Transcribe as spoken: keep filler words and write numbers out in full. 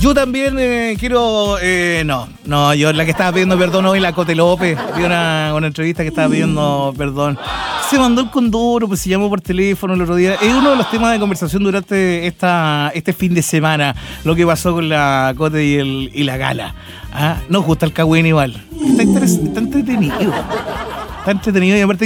Yo también eh, quiero... Eh, no, no, yo la que estaba pidiendo perdón hoy, la Cote López. Vi una, una entrevista que estaba pidiendo perdón. Se mandó el condoro, pues se llamó por teléfono el otro día. Es uno de los temas de conversación durante esta, este fin de semana, lo que pasó con la Cote y, el, y la Gala. ¿Ah? Nos gusta el cagüín igual. Está, interes- está entretenido. Está entretenido y aparte